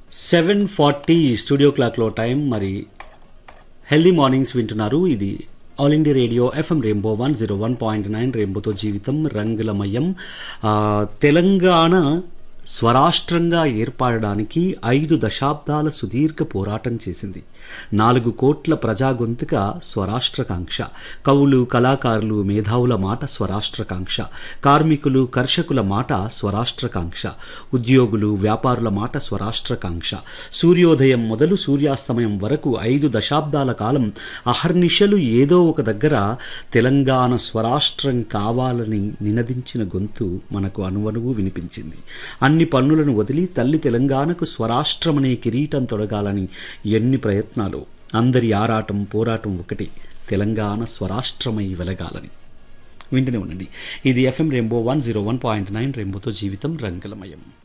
7:40 studio క్లాక్లో time. మరి healthy mornings వింటున్నారు. ఇది all India radio FM rainbow 101.9 రెయిన్బోతో జీవితం రంగులమయం. తెలంగాణ స్వరాష్ట్రంగా ఏర్పడడానికి 5 దశాబ్దాల సుదీర్ఘ పోరాటం చేసింది. 4 కోట్ల ప్రజా గొంతుక స్వరాష్ట్రకాంక్ష. కవులు, కళాకారులు, మేధావుల మాట స్వరాష్ట్రకాంక్ష. కార్మికులు, కర్షకుల మాట స్వరాష్ట్రకాంక్ష. ఉద్యోగులు, వ్యాపారుల మాట స్వరాష్ట్రకాంక్ష. సూర్యోదయం మొదలు సూర్యాస్తమయం వరకు 5 దశాబ్దాల కాలం అహర్నిశలు ఏదో ఒక దగ్గర తెలంగాణ స్వరాష్ట్రం కావాలని నినదించిన గొంతు మనకు అణువణువు వినిపించింది. అన్ని పన్నులను వదిలి తల్లి తెలంగాణకు స్వరాష్ట్రమనే కిరీటం తొడగాలని ఎన్ని ప్రయత్నాలు. అందరి ఆరాటం, పోరాటం ఒకటి, తెలంగాణ స్వరాష్ట్రమై వెలగాలని. వింటూనే ఉండండి. ఇది ఎఫ్ఎం రెయిన్బో 101.9 రెయిన్బోతో జీవితం రంగులమయం.